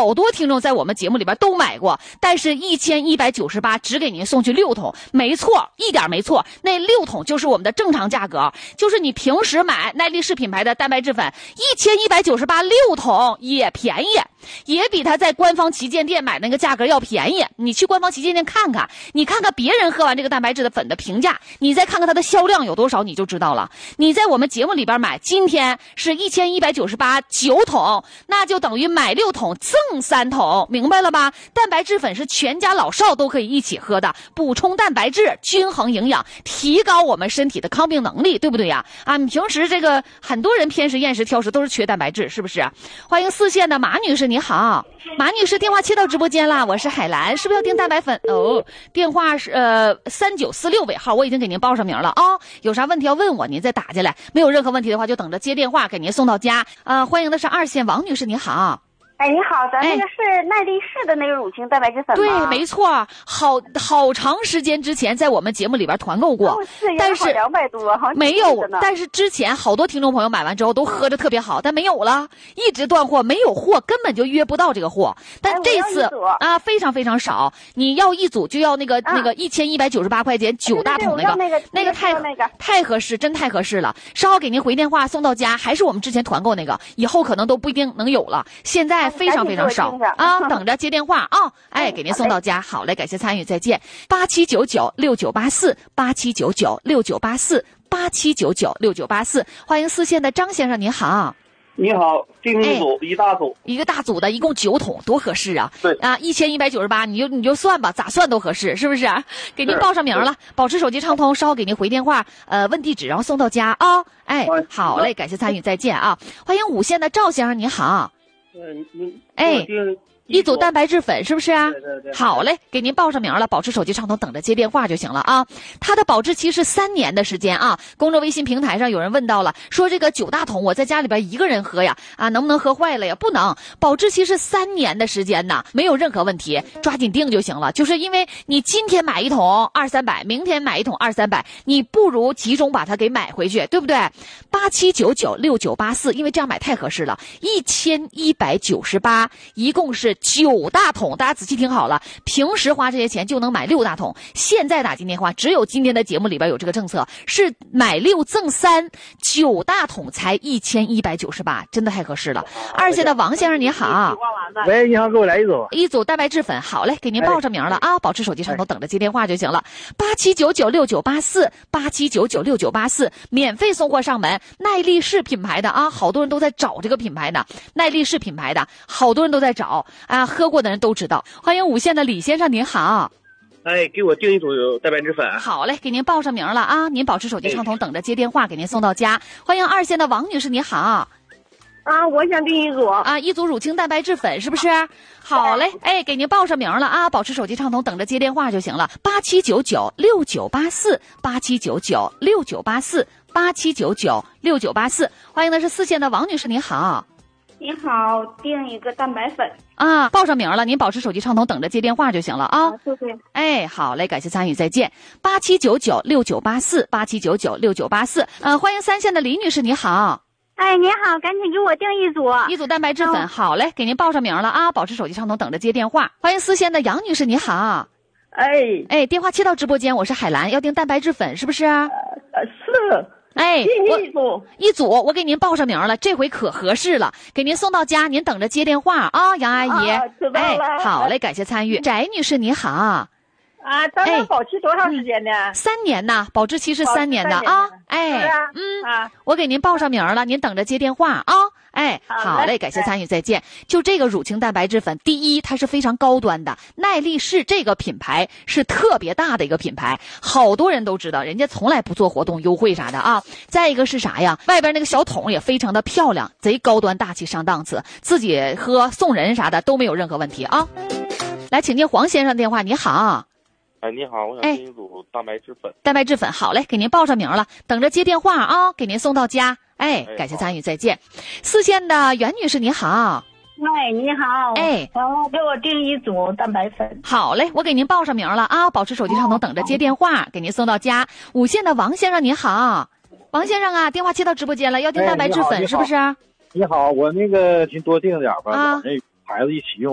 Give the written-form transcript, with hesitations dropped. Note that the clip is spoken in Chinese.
好多听众在我们节目里边都买过，但是1198只给您送去6桶，没错，一点没错，那6桶就是我们的正常价格，就是你平时买耐力士品牌的蛋白质粉，1198，6桶也便宜，也比他在官方旗舰店买那个价格要便宜。你去官方旗舰店看看，你看看别人喝完这个蛋白质的粉的评价，你再看看它的销量有多少，你就知道了。你在我们节目里边买，今天是1198，9桶，那就等于买6桶赠3桶，明白了吧？蛋白质粉是全家老少都可以一起喝的，补充蛋白质，均衡营养，提高我们身体的抗病能力，对不对呀？啊，你平时这个很多人偏食、厌食、挑食都是缺蛋白质，是不是？欢迎4线的马女士，你好，马女士，电话切到直播间了，我是海兰，是不是要订蛋白粉？哦，电话是3946尾号，我已经给您报上名了啊、有啥问题要问我，您再打进来，没有任何问题的话就等着接电话给您送到家。欢迎的是2线王女士，你好。 哎，你好，咱那个是耐力士的那个乳清蛋白质粉吗？ 对，没错，好长时间之前在我们节目里边团购过，但是 200多，好像没有。但是之前好多听众朋友买完之后都喝着特别好，但没有了，一直断货，没有货，根本就约不到这个货。但这次啊，非常非常少，你要一组就要那个1198块钱9大桶那个太合适，真太合适了。稍后给您回电话送到家，还是我们之前团购那个，以后可能都不一定能有了。现在非常非常少啊，等着接电话啊！哎，给您送到家。好嘞，感谢参与，再见。87996984，87996984，87996984，欢迎4线的张先生，您好。 你好，订一组、一大组， 一个大组的，一共9桶，多合适啊！ 对啊，1198，你就算吧，咋算都合适，是不是？给您报上名了，保持手机畅通，稍后给您回电话，问地址，然后送到家啊！哎，好嘞，感谢参与，再见啊！欢迎5线的赵先生，您好。哎，一组蛋白质粉是不是啊？ 对。 好嘞，给您报上名了，保持手机畅通，等着接电话就行了啊。它的保质期是3年的时间啊。公众微信平台上有人问到了，说这个9大桶我在家里边一个人喝呀，啊，能不能喝坏了呀？不能，保质期是3年的时间呢，没有任何问题，抓紧订就行了。就是因为你今天买1桶200-300，明天买1桶200-300，你不如集中把它给买回去，对不对？87996984，因为这样买太合适了，1198，一共是9大桶，大家仔细听好了，平时花这些钱就能买6大桶，现在打进电话，只有今天的节目里边有这个政策，是买6赠3，9大桶才1198，真的太合适了。2线的王先生你好。 喂，你好，给我来一组蛋白质粉，好嘞，给您报上名了啊，保持手机畅通，等着接电话就行了。87996984，87996984，免费送货上门，耐力士品牌的啊，好多人都在找这个品牌的，耐力士品牌的，好多人都在找啊，喝过的人都知道。欢迎5线的李先生您好。 哎，给我订一组蛋白质粉。 好嘞，给您报上名了啊，您保持手机畅通，等着接电话给您送到家。欢迎2线的王女士你好。 啊，我想订一组啊，一组乳清蛋白质粉是不是？好嘞，哎，给您报上名了啊，保持手机畅通，等着接电话就行了。87996984，87996984，87996984，欢迎的是4线的王女士，你好。 你好，订一个蛋白粉啊，报上名了，您保持手机畅通，等着接电话就行了啊。 谢谢。 哎，好嘞，感谢参与，再见。87996984，87996984，欢迎3线的李女士，你好。 哎，您好，赶紧给我订一组蛋白质粉，好嘞，给您报上名了啊，保持手机畅通，等着接电话。欢迎4线的杨女士，你好。哎，电话切到直播间，我是海兰，要订蛋白质粉是不是？ 是。 哎， 一组，我给您报上名了，这回可合适了，给您送到家，您等着接电话啊，杨阿姨。 知道了。 哎，好嘞，感谢参与。翟女士，你好。 啊，咱们保期多长时间呢 ？3年呢，保质期是3年的啊。哎，我给您报上名了，您等着接电话啊。哎，好嘞，感谢参与，再见。就这个乳清蛋白质粉，第一，它是非常高端的，耐力士这个品牌是特别大的一个品牌，好多人都知道，人家从来不做活动优惠啥的啊。再一个是啥呀？外边那个小桶也非常的漂亮，贼高端大气上档次，自己喝送人啥的都没有任何问题啊。来，请接黄先生电话，你好。 哎，你好，我想订一组蛋白质粉。 蛋白质粉，好嘞，给您报上名了，等着接电话啊，给您送到家。哎，感谢参与，再见。4线的袁女士，你好。 哎，你好。 哎， 给我订一组蛋白粉。 好嘞，我给您报上名了啊，保持手机畅通，等着接电话，给您送到家。5线的王先生，你好。王先生啊，电话接到直播间了，要订蛋白质粉是不是？ 你好，我那个先多订点吧，我那孩子一起用。